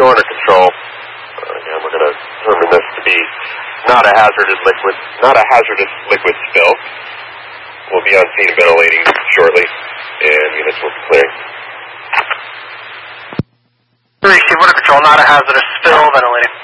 show under control. Again, we're going to determine this to be not a hazardous liquid spill. We'll be on scene ventilating shortly, and units will be clearing. Receive under control, not a hazardous spill, ventilating.